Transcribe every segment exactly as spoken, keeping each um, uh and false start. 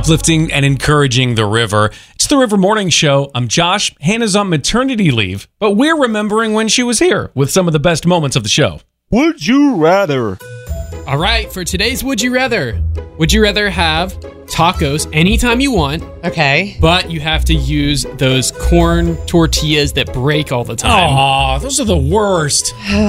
uplifting and encouraging the river. It's the River Morning Show. I'm Josh. Hannah's on maternity leave, but we're remembering when she was here with some of the best moments of the show. Would you rather? All right, for today's Would You Rather, would you rather have tacos anytime you want, Okay. but you have to use those corn tortillas that break all the time? Aw, those are the worst.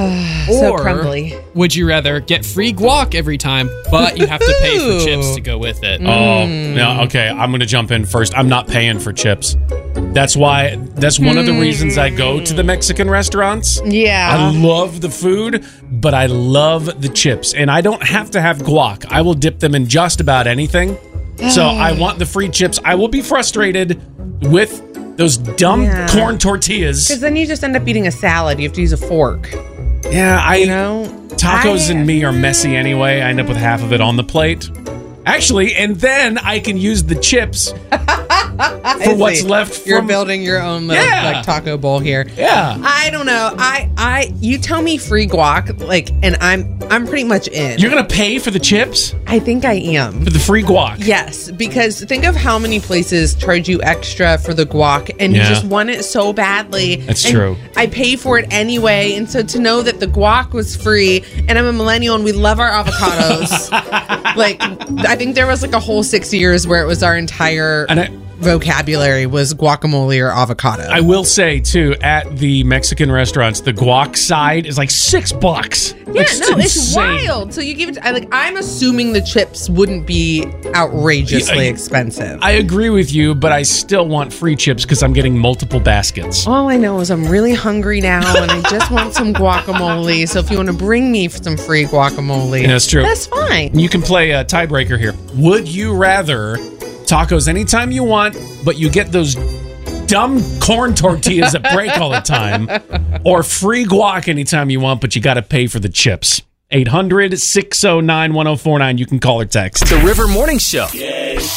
So Or crumbly. would you rather get free guac every time, but you have to pay for Ooh. chips to go with it? Oh, no, okay. I'm going to jump in first. I'm not paying for chips. That's why, that's one of the reasons I go to the Mexican restaurants. Yeah. I love the food, but I love the chips. And I don't have to have guac. I will dip them in just about anything. So I want the free chips. I will be frustrated with those dumb Yeah. corn tortillas. Because then you just end up eating a salad. You have to use a fork. Yeah, I You know? tacos I- and me are messy anyway. I end up with half of it on the plate. Actually, and then I can use the chips for what's see. left from... You're building your own little Yeah. like taco bowl here. Yeah. I don't know. I I you tell me free guac, like, and I'm I'm pretty much in. You're going to pay for the chips? I think I am. For the free guac? Yes, because think of how many places charge you extra for the guac, and Yeah. you just want it so badly. That's and true. I pay for it anyway, and so to know that the guac was free, and I'm a millennial, and we love our avocados. Like, I think there was like a whole six years where it was our entire And I, vocabulary was guacamole or avocado. I will say, too, at the Mexican restaurants, the guac side is like six bucks. yeah, It's no, it's insane. wild. So you give it. I like. I'm assuming the chips wouldn't be outrageously Yeah, expensive. I agree with you, but I still want free chips because I'm getting multiple baskets. All I know is I'm really hungry now and I just want some guacamole. So if you want to bring me some free guacamole, Yeah, that's true. that's fine. You can play a tiebreaker here. Would you rather tacos anytime you want, but you get those dumb corn tortillas that break all the time, or free guac anytime you want, but you got to pay for the chips? eight hundred, six oh nine, one oh four nine. You can call or text. The River Morning Show.